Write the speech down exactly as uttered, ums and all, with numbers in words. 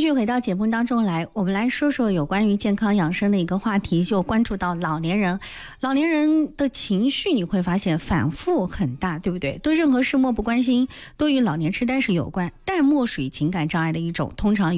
续回到节目当中来，我们来说说有关于健康养生的一个话题，就关注到老年人。老年人的情绪你会发现反复很大，对不对？对任何事漠不关心，都与老年痴呆是有关。淡漠属于情感障碍的一种，通常